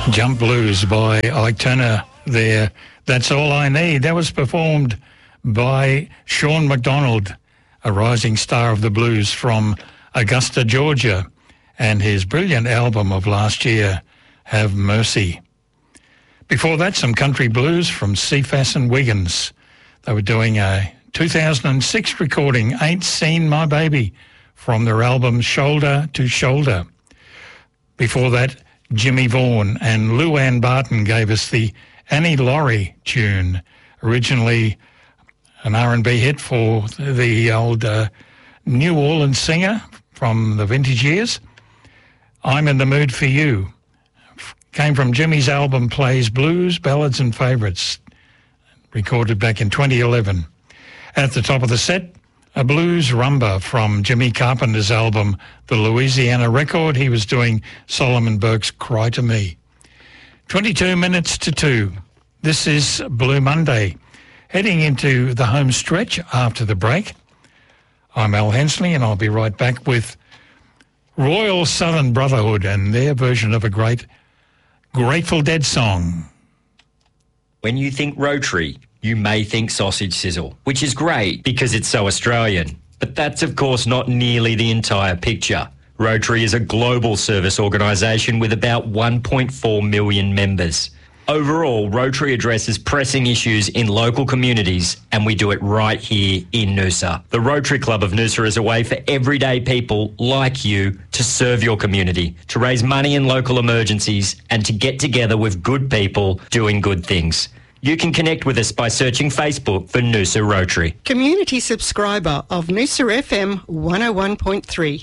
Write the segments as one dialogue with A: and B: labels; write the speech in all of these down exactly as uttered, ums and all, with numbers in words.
A: Jump Blues by Ike Turner there. That's All I Need. That was performed by Sean McDonald, a rising star of the blues from Augusta, Georgia, and his brilliant album of last year, Have Mercy. Before that, some country blues from Cephas and Wiggins. They were doing a two thousand six recording, Ain't Seen My Baby, from their album Shoulder to Shoulder. Before that, Jimmy Vaughan and Lou Ann Barton gave us the Annie Laurie tune, originally an R and B hit for the old uh, New Orleans singer from the vintage years. I'm in the Mood for You. Came from Jimmy's album Plays Blues, Ballads and Favourites, recorded back in twenty eleven. At the top of the set, a blues rumba from Jimmy Carpenter's album, The Louisiana Record. He was doing Solomon Burke's Cry to Me. twenty-two minutes to two. This is Blue Monday. Heading into the home stretch after the break. I'm Al Hensley, and I'll be right back with Royal Southern Brotherhood and their version of a great Grateful Dead song.
B: When you think Rotary, you may think sausage sizzle, which is great because it's so Australian. But that's, of course, not nearly the entire picture. Rotary is a global service organisation with about one point four million members. Overall, Rotary addresses pressing issues in local communities, and we do it right here in Noosa. The Rotary Club of Noosa is a way for everyday people like you to serve your community, to raise money in local emergencies, and to get together with good people doing good things. You can connect with us by searching Facebook for Noosa Rotary.
C: Community subscriber of Noosa F M one oh one point three.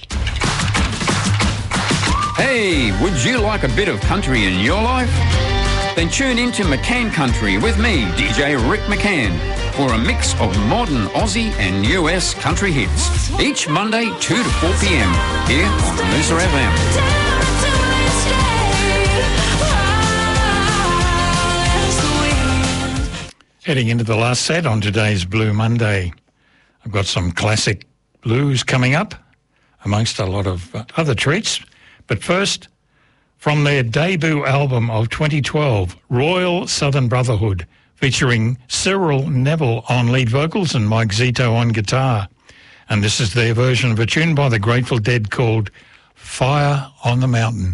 D: Hey, would you like a bit of country in your life? Then tune in to McCann Country with me, D J Rick McCann, for a mix of modern Aussie and U S country hits. Each Monday, two to four p.m. here on Noosa F M.
A: Heading into the last set on today's Blue Monday. I've got some classic blues coming up, amongst a lot of uh, other treats. But first, from their debut album of twenty twelve, Royal Southern Brotherhood, featuring Cyril Neville on lead vocals and Mike Zito on guitar. And this is their version of a tune by the Grateful Dead called Fire on the Mountain.